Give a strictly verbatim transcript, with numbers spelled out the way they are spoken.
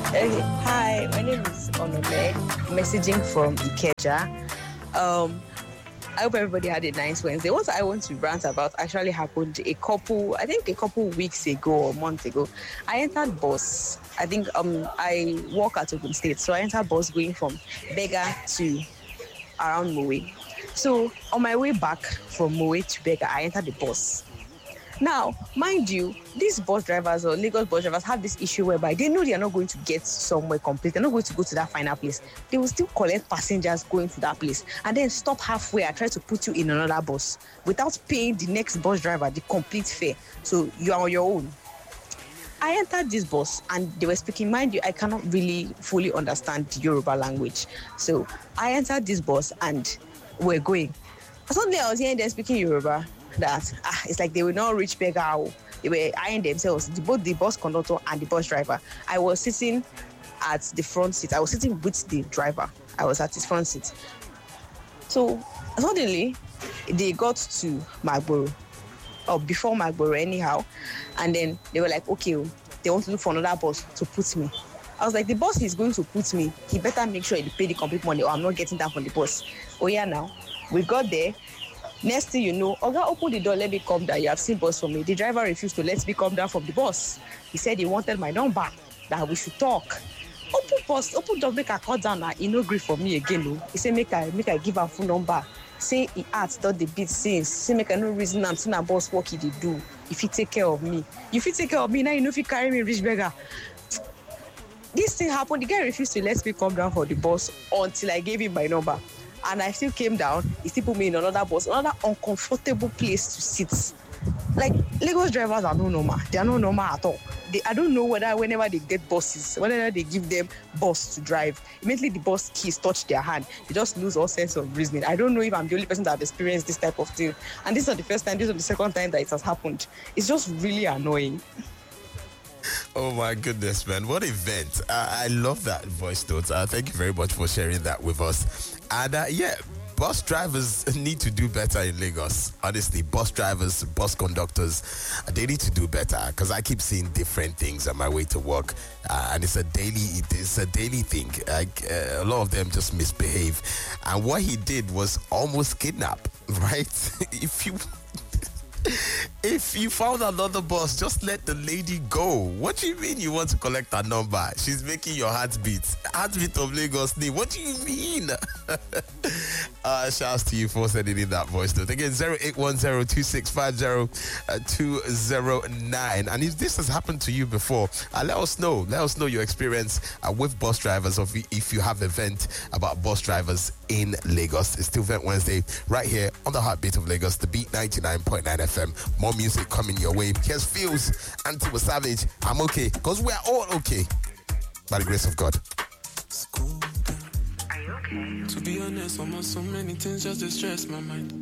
Okay, hi, my name is Onome, messaging from Ikeja. Um, I hope everybody had a nice Wednesday. What I want to rant about actually happened a couple, I think a couple weeks ago or months ago. I entered bus. I think um I work at Ogun State, so I entered bus going from Bega to around Moe. So on my way back from Moe to Bega, I entered the bus. Now, mind you, these bus drivers or Lagos bus drivers have this issue whereby they know they are not going to get somewhere complete. They're not going to go to that final place. They will still collect passengers going to that place and then stop halfway and try to put you in another bus without paying the next bus driver the complete fare. So you are on your own. I entered this bus and they were speaking. Mind you, I cannot really fully understand the Yoruba language. So I entered this bus and we're going. Suddenly I was hearing them speaking Yoruba. That ah, it's like they will not reach Bega. They were eyeing themselves, the, both the bus conductor and the bus driver. I was sitting at the front seat. I was sitting with the driver. I was at his front seat. So suddenly, they got to Magboro, or before Magboro anyhow, and then they were like, okay, they want to look for another bus to put me. I was like, the bus he's going to put me, he better make sure he pay the complete money or I'm not getting that from the bus. Oh yeah, now, we got there. Next thing you know, Oga opened the door, let me come down. You have seen bus for me. The driver refused to let me come down from the bus. He said he wanted my number, that we should talk. Open bus, open door, make I call down. He no agree for me again. No. He said, make I make I give her phone number. Say he asked, done the beat since. Say make I no reason I'm seeing a boss work he dey do. If he take care of me. If he take care of me, now you know if he carry me reach Bega. This thing happened. The guy refused to let me come down for the bus until I gave him my number. And I still came down, he still put me in another bus, another uncomfortable place to sit. Like, Lagos drivers are no normal. They are not normal at all. They, I don't know whether whenever they get buses, whenever they give them bus to drive, immediately the bus keys touch their hand, they just lose all sense of reasoning. I don't know if I'm the only person that have experienced this type of thing. And this is not the first time, this is not the second time that it has happened. It's just really annoying. Oh my goodness, man. What event. Uh, I love that voice note. Uh, thank you very much for sharing that with us. And uh, yeah, bus drivers need to do better in Lagos. Honestly, bus drivers, bus conductors, uh, they need to do better because I keep seeing different things on my way to work. Uh, and it's a daily, it's a daily thing. Like, uh, a lot of them just misbehave. And what he did was almost kidnap, right? if you... If you found another bus, just let the lady go. What do you mean you want to collect her number? She's making your heart beat. Heartbeat of Lagos name. What do you mean? uh, shouts to you for sending in that voice note. Again, zero eight one zero two six five zero two zero nine. And if this has happened to you before, uh, let us know. Let us know your experience uh, with bus drivers, or if you have an event about bus drivers in Lagos. It's still Vent Wednesday right here on the Heartbeat of Lagos, the Beat ninety-nine point nine F M. More music coming your way. Here's Feels, Anti Savage. I'm okay, because we're all okay. By the grace of God. Are you okay? To be honest, almost so many things just distress my mind.